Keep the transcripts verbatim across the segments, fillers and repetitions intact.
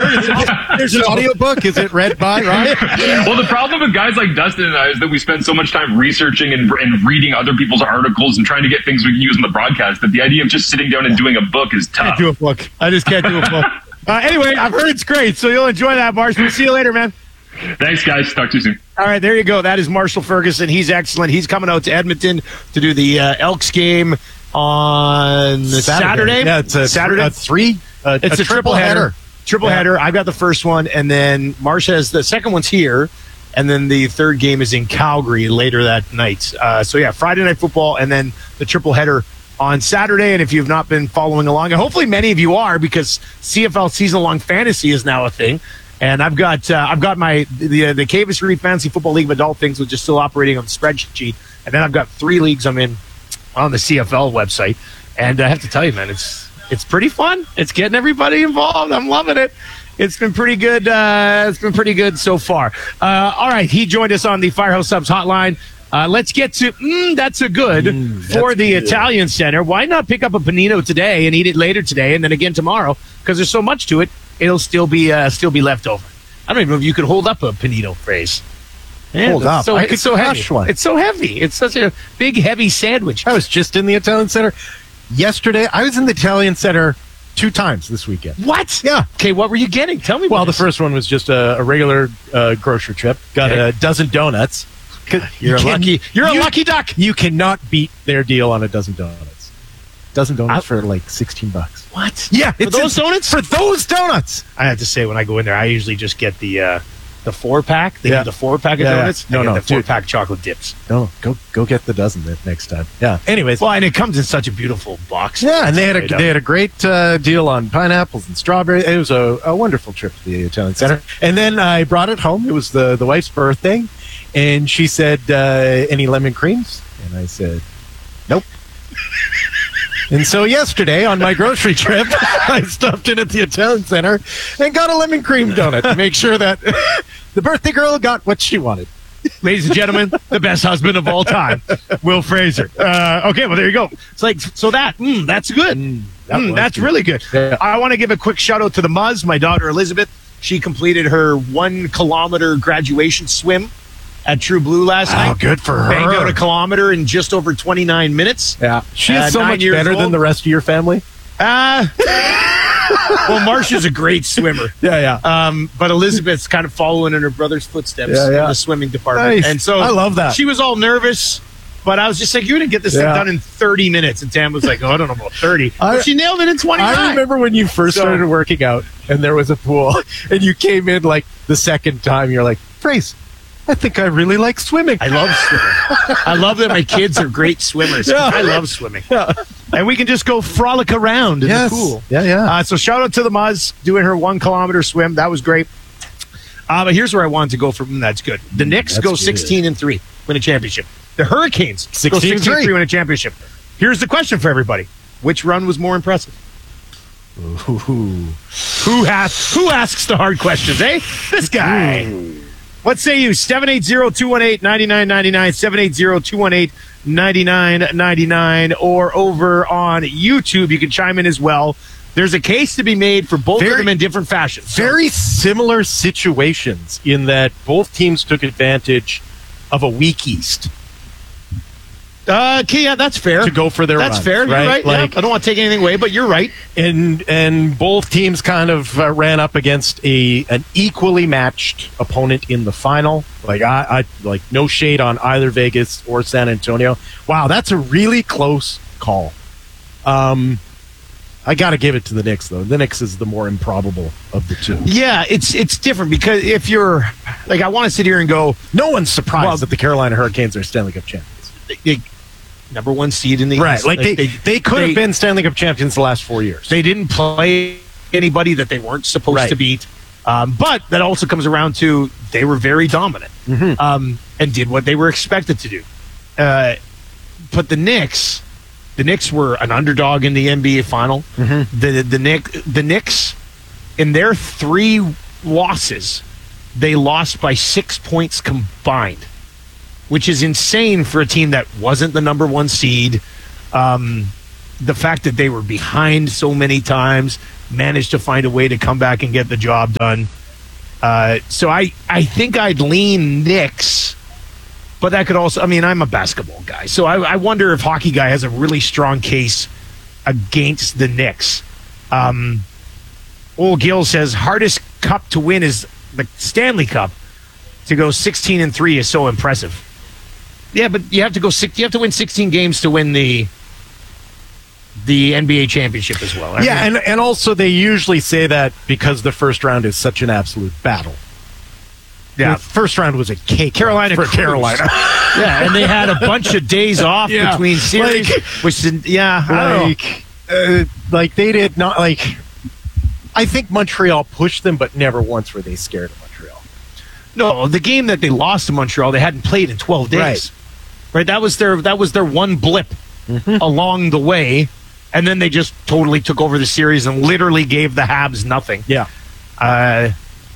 There's an audiobook. Is it read by Ryan? Well, the problem with guys like Dustin and I is that we spend so much time researching and, and reading other people's articles and trying to get things we can use in the broadcast that the idea of just sitting down and doing a book is tough. I can't do a book. I just can't do a book. Uh, anyway, I've heard it's great, so you'll enjoy that, Marshall. We'll see you later, man. Thanks, guys. Talk to you soon. All right, there you go. That is Marshall Ferguson. He's excellent. He's coming out to Edmonton to do the uh, Elks game on Saturday. Saturday. Yeah, it's a Saturday. A three. Uh, it's a, a triple header. Triple yeah. header. I've got the first one, and then Marsh has the second one's here, and then the third game is in Calgary later that night. Uh, so, yeah, Friday Night Football, and then the triple header on Saturday. And if you've not been following along, and hopefully many of you are, because C F L season-long fantasy is now a thing. And I've got uh, I've got my the the Cavis Reed Fantasy Football League of Adult Things, which is still operating on the spreadsheet, and then I've got three leagues I'm in on the C F L website. And I have to tell you, man, it's it's pretty fun. It's getting everybody involved. I'm loving it. It's been pretty good. Uh, it's been pretty good so far. Uh, all right, he joined us on the Firehouse Subs hotline. Uh, let's get to mm, that's a good mm, for the good. Italian Center. Why not pick up a panino today and eat it later today, and then again tomorrow? Because there's so much to it. It'll still be uh, still be left over. I don't even know if you could hold up a panino phrase. Yeah, hold up. So, I it's so heavy. One. It's so heavy. It's such a big, heavy sandwich. I was just in the Italian Center yesterday. I was in the Italian Center two times this weekend. What? Yeah. Okay, what were you getting? Tell me. Well, the first one was just a, a regular uh, grocery trip. Got okay. a dozen donuts. You're you a lucky. You're you, a lucky duck. You cannot beat their deal on a dozen donuts. Dozen donuts I, for like sixteen bucks. What? Yeah, for those donuts. For those donuts. I have to say, when I go in there, I usually just get the uh, the four pack. They yeah. have the four pack of yeah, donuts. Yeah. No, no, the four dude. pack chocolate dips. No, go go get the dozen next time. Yeah. Anyways, well, and it comes in such a beautiful box. Yeah, and they had a they had a great uh, deal on pineapples and strawberries. It was a, a wonderful trip to the Italian Center. And then I brought it home. It was the the wife's birthday, and she said, uh, "Any lemon creams?" And I said, "Nope." And so yesterday on my grocery trip, I stopped in at the Italian Center and got a lemon cream donut to make sure that the birthday girl got what she wanted. Ladies and gentlemen, the best husband of all time, Will Fraser. Uh, okay, well, there you go. It's like, so that, mm, that's good. Mm, that mm, that's good. really good. Yeah. I want to give a quick shout out to the Muzz, my daughter Elizabeth. She completed her one kilometer graduation swim at True Blue last wow, night. Oh, good for her. Banged out a kilometer in just over twenty-nine minutes. Yeah. She is uh, so much better old. than the rest of your family. Uh, well, Marcia's a great swimmer. Yeah, yeah. Um, but Elizabeth's kind of following in her brother's footsteps yeah, yeah. in the swimming department. Nice. And so I love that. She was all nervous, but I was just like, you're going to get this yeah. thing done in thirty minutes. And Tam was like, oh, I don't know about thirty. I, but she nailed it in twenty-nine. I remember when you first so, started working out and there was a pool and you came in like the second time, you're like, Trace, I think I really like swimming. I love swimming. I love that my kids are great swimmers. Yeah. I love swimming. Yeah. And we can just go frolic around in yes. the pool. Yeah, yeah. Uh, so shout out to the Muzz doing her one kilometer swim. That was great. Uh, but here's where I wanted to go from. That's good. The Knicks that's go sixteen and three, win a championship. The Hurricanes go sixteen and three, win a championship. Here's the question for everybody: which run was more impressive? Ooh. Who has who asks the hard questions? Eh, this guy. Ooh. What say you? seven eight zero, two one eight, nine nine nine nine, seven eight zero, two one eight, nine nine nine nine, or over on YouTube, you can chime in as well. There's a case to be made for both very, of them in different fashions. So. Very similar situations in that both teams took advantage of a weak East. Uh, okay, yeah, that's fair. To go for their That's runs, fair. You're right. right. Like, yeah, I don't want to take anything away, but you're right. And and both teams kind of uh, ran up against a an equally matched opponent in the final. Like I, I like no shade on either Vegas or San Antonio. Wow, that's a really close call. Um, I got to give it to the Knicks though. The Knicks is the more improbable of the two. Yeah, it's it's different because if you're like, I want to sit here and go, no one's surprised well, that the Carolina Hurricanes are Stanley Cup champions. They, they, number one seed in the right. East. Like, like they, they, they could they, have been Stanley Cup champions the last four years. They didn't play anybody that they weren't supposed right. to beat. Um, but that also comes around to they were very dominant mm-hmm. um, and did what they were expected to do. Uh, but the Knicks, the Knicks were an underdog in the N B A final. Mm-hmm. The the Knicks, the Knicks, in their three losses, they lost by six points combined, which is insane for a team that wasn't the number one seed. Um, the fact that they were behind so many times, managed to find a way to come back and get the job done. Uh, so I, I think I'd lean Knicks, but that could also, I mean, I'm a basketball guy, so I, I wonder if Hockey Guy has a really strong case against the Knicks. Um, Old Gill says hardest cup to win is the Stanley Cup. To go sixteen and three is so impressive. Yeah, but you have to go six, you have to win sixteen games to win the the N B A championship as well. I Yeah, mean, and, and also they usually say that because the first round is such an absolute battle. yeah, The first round was a cake Carolina for cruise. Carolina. yeah, and they had a bunch of days off Yeah, between series, like- which did, yeah, I don't know. like, uh, like they did not like. I think Montreal pushed them, but never once were they scared of Montreal. No, the game that they lost to Montreal, they hadn't played in twelve days. Right. Right, that was their that was their one blip along the way, and then they just totally took over the series and literally gave the Habs nothing. Yeah. Uh,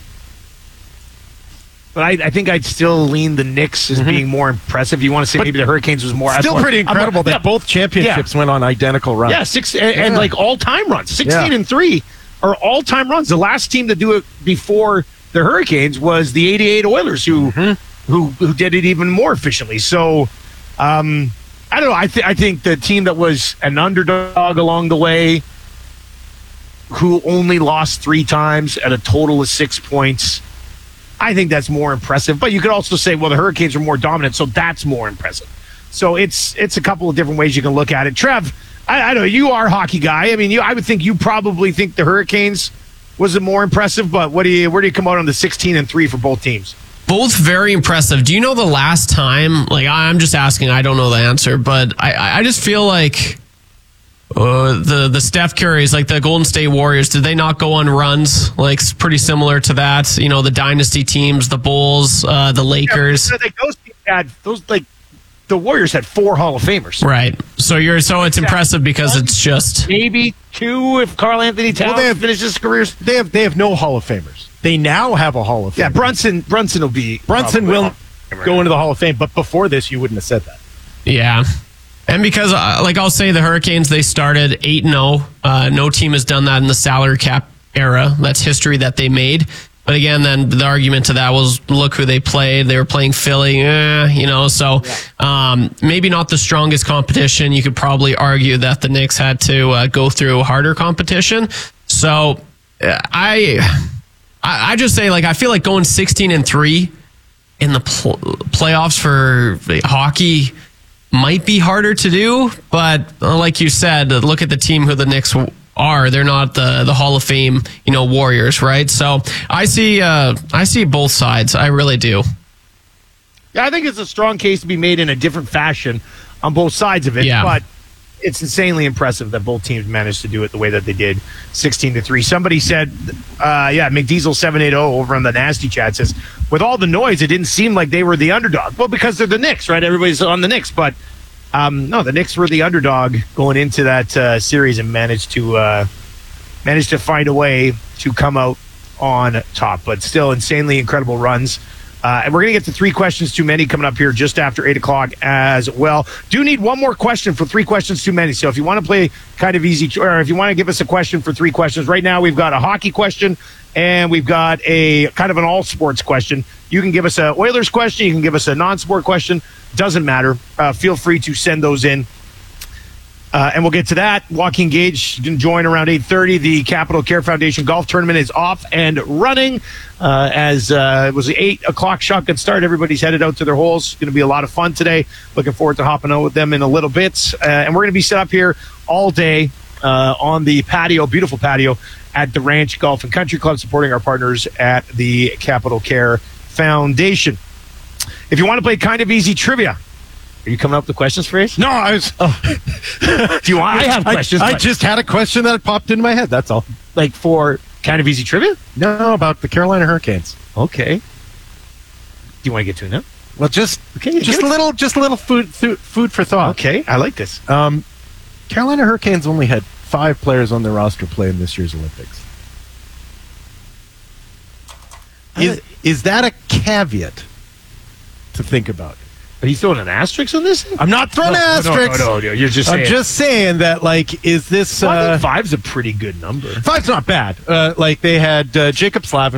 but I, I think I'd still lean the Knicks as being more impressive. You want to say But maybe the Hurricanes was more Still more- pretty I'm- incredible that yeah, both championships went on identical runs. yeah, six and, and Yeah. like all time runs, sixteen Yeah. and three are all time runs. The last team to do it before the Hurricanes was the eighty-eight Oilers, who Mm-hmm. who who did it even more efficiently. So, um, I don't know. I think I think the team that was an underdog along the way, who only lost three times at a total of six points, I think that's more impressive. But you could also say, well, the Hurricanes are more dominant, so that's more impressive. So it's it's a couple of different ways you can look at it. Trev, I, I don't know. You are a hockey guy. I mean, you I would think you probably think the Hurricanes was it more impressive. But what do you where do you come out on the sixteen and three for both teams? Both very impressive. Do you know the last time? Like, I'm just asking. I don't know the answer, but I, I just feel like uh, the the Steph Currys, like the Golden State Warriors, did they not go on runs? Like, it's pretty similar to that. You know, the dynasty teams, the Bulls, uh, the Lakers. Yeah, like those teams had those like the Warriors had four Hall of Famers. Right. So you're so it's impressive because it's just Maybe two if Karl Anthony Towns Well, they have- finishes his careers. They have they have no Hall of Famers. They now have a Hall of Fame. Yeah, Brunson Brunson will be Brunson probably will Hall of Famer. go into the Hall of Fame, but before this, you wouldn't have said that. yeah. And because, uh, like I'll say, the Hurricanes, they started eight and oh. Uh, no team has done that in the salary cap era. That's history that they made. But again, then the argument to that was, look who they played. They were playing Philly, eh, you know, so um, maybe not the strongest competition. You could probably argue that the Knicks had to uh, go through harder competition. So uh, I, I I just say, like, I feel like going sixteen and three in the pl- playoffs for hockey might be harder to do, but uh, like you said, look at the team who the Knicks are. They're not the the Hall of Fame, you know, Warriors, right? So I see uh, I see both sides. I really do. Yeah, I think it's a strong case to be made in a different fashion on both sides of it. Yeah. But it's insanely impressive that both teams managed to do it the way that they did, sixteen to three. Somebody said, uh, yeah, McDiesel seven eighty over on the Nasty Chat says, with all the noise, it didn't seem like they were the underdog. Well, because they're the Knicks, right? Everybody's on the Knicks. But um, no, the Knicks were the underdog going into that uh, series and managed to uh, managed to find a way to come out on top. But still, insanely incredible runs. Uh, and we're going to get to three questions too many coming up here just after eight o'clock as well. Do need one more question for three questions too many. So if you want to play kind of easy, or if you want to give us a question for three questions, right now we've got a hockey question and we've got a kind of an all sports question. You can give us a Oilers question. You can give us a non-sport question. Doesn't matter. Uh, feel free to send those in. Uh, and we'll get to that. Joaquin Gage can join around eight thirty. The Capital Care Foundation Golf Tournament is off and running. Uh, as uh, it was the eight o'clock shotgun start. Everybody's headed out to their holes. It's going to be a lot of fun today. Looking forward to hopping out with them in a little bit. Uh, and we're going to be set up here all day uh, on the patio, beautiful patio, at the Ranch Golf and Country Club, supporting our partners at the Capital Care Foundation. If you want to play kind of easy trivia, are you coming up with questions for us? No, I was. Oh. Do you want? I have questions. I, I but- just had a question that popped into my head. That's all. like for kind of easy trivia. No, about the Carolina Hurricanes. Okay. Do you want to get to it now? Well, just Okay, just give a it- little, just a little food, food, food for thought. Okay, I like this. Um, Carolina Hurricanes only had five players on their roster play in this year's Olympics. Is is that a caveat to think about? Are you throwing an asterisk on this? I'm not throwing no, asterisks. No, no, no, no, you're just saying. I'm just saying that, like, is this... Well, I Uh, think five's a pretty good number. five's not bad. Uh, like, they had uh, Jacob Slavin